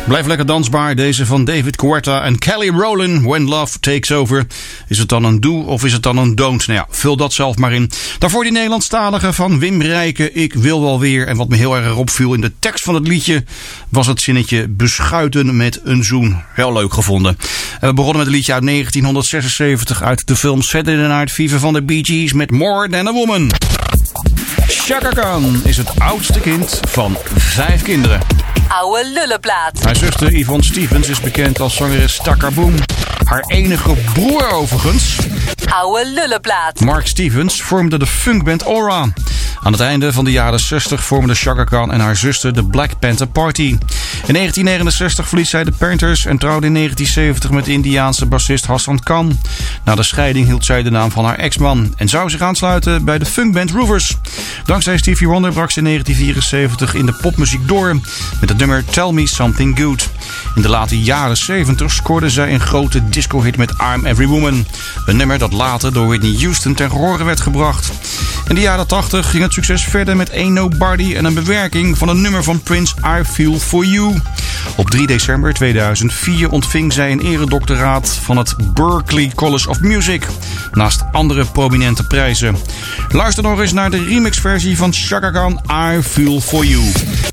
Blijf lekker dansbaar. Deze van David Guetta en Kelly Rowland. When Love Takes Over. Is het dan een do of is het dan een don't? Nou ja, vul dat zelf maar in. Daarvoor die Nederlandstalige van Wim Rijken. Ik wil wel weer. En wat me heel erg opviel in de tekst van het liedje was het zinnetje beschuiten met een zoen. Heel leuk gevonden. En we begonnen met een liedje uit 1976 uit de film Saturday Night Fever van de Bee Gees met More Than a Woman. Chaka Khan is het oudste kind van 5 kinderen. Oude lullenplaat. Haar zuster Yvonne Stevens is bekend als zangeres Takkaboom. Haar enige broer overigens, Oude lullenplaat. Mark Stevens, vormde de funkband Aura. Aan het einde van de jaren 60 vormden Chaka Khan en haar zuster de Black Panther Party. In 1969 verliet zij de Panthers en trouwde in 1970 met de Indiaanse bassist Hassan Khan. Na de scheiding hield zij de naam van haar ex-man en zou zich aansluiten bij de funkband Roofers. Dankzij Stevie Wonder brak ze in 1974 in de popmuziek door met het nummer Tell Me Something Good. In de late jaren 70 scoorde zij een grote disco-hit met I'm Every Woman. Een nummer dat later door Whitney Houston ten gehore werd gebracht. In de jaren 80 ging het succes verder met Ain't Nobody en een bewerking van een nummer van Prince, I Feel For You. Op 3 december 2004 ontving zij een eredoctoraat van het Berklee College of Music, naast andere prominente prijzen. Luister nog eens naar de remixversie van Chaka Khan, I Feel For You.